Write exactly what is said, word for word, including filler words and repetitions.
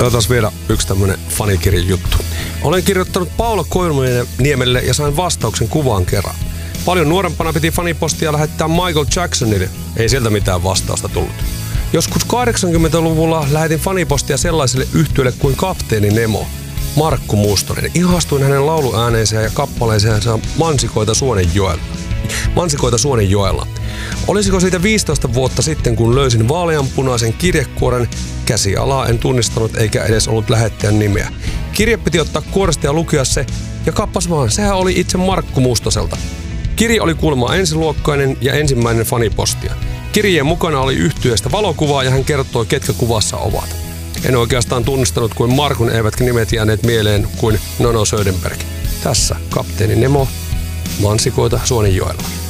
Katsotaan vielä yksi tämmönen fanikirjan juttu. Olen kirjoittanut Paula Koivuniemelle ja sain vastauksen kuvaan kerran. Paljon nuorempana piti fanipostia lähettää Michael Jacksonille. Ei sieltä mitään vastausta tullut. Joskus kahdeksankymmentäluvulla lähetin fanipostia sellaiselle yhtyeelle kuin Kapteeni Nemo. Markku Mustonen. Ihastuin hänen lauluääneensä ja kappaleeseensa Mansikoita Suonenjoella. Mansikoita Suonenjoella. Olisiko siitä viisitoista vuotta sitten, kun löysin vaaleanpunaisen kirjekuoren, käsialaa en tunnistanut eikä edes ollut lähettäjän nimeä. Kirje piti ottaa kuoresta ja lukea se, ja kappas vaan, sehän oli itse Markku Mustoselta. Kirje oli kuulemma ensiluokkainen ja ensimmäinen fanipostia. Kirjeen mukana oli yhtyeestä valokuvaa ja hän kertoi, ketkä kuvassa ovat. En oikeastaan tunnistanut kuin Markun, eivätkä nimet jääneet mieleen kuin Nono Söderberg. Tässä Kapteeni Nemo, Mansikoita Suonenjoella.